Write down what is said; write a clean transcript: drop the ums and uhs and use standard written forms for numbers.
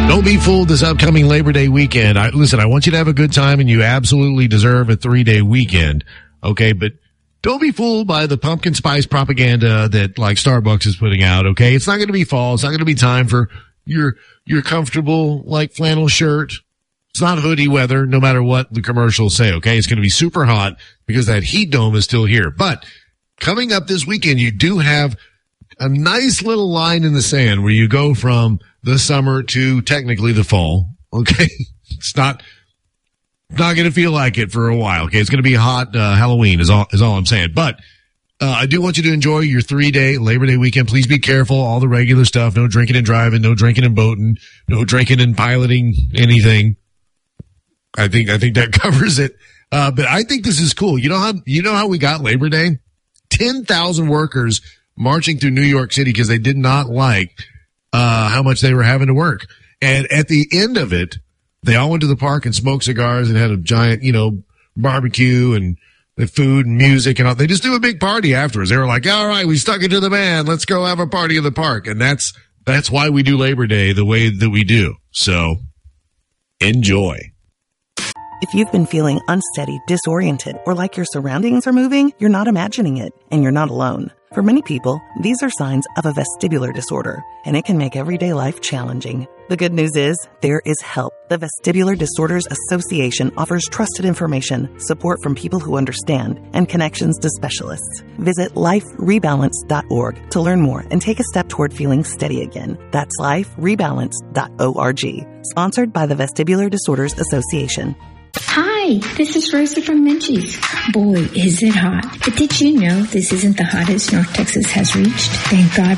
Don't be fooled this upcoming Labor Day weekend. Listen, I want you to have a good time, and you absolutely deserve a 3-day weekend. Okay, but don't be fooled by the pumpkin spice propaganda that like Starbucks is putting out. Okay, it's not going to be fall. It's not going to be time for your comfortable like flannel shirt. It's not hoodie weather, no matter what the commercials say. Okay, it's going to be super hot because that heat dome is still here. But coming up this weekend, you do have a nice little line in the sand where you go from the summer to technically the fall. Okay. It's not going to feel like it for a while. Okay. It's going to be hot, Halloween is all I'm saying. But, I do want you to enjoy your 3-day Labor Day weekend. Please be careful. All the regular stuff. No drinking and driving. No drinking and boating. No drinking and piloting anything. I think that covers it. But I think this is cool. You know how we got Labor Day? 10,000 workers marching through New York City because they did not like how much they were having to work. And at the end of it, they all went to the park and smoked cigars and had a giant, barbecue and the food and music and all. They just do a big party afterwards. They were like, all right, we stuck it to the man. Let's go have a party in the park. And that's why we do Labor Day the way that we do. So enjoy. If you've been feeling unsteady, disoriented, or like your surroundings are moving, you're not imagining it, and you're not alone. For many people, these are signs of a vestibular disorder, and it can make everyday life challenging. The good news is, there is help. The Vestibular Disorders Association offers trusted information, support from people who understand, and connections to specialists. Visit liferebalance.org to learn more and take a step toward feeling steady again. That's liferebalance.org. Sponsored by the Vestibular Disorders Association. Hi, this is Rosa from Menchie's. Boy, is it hot. But did you know this isn't the hottest North Texas has reached? Thank God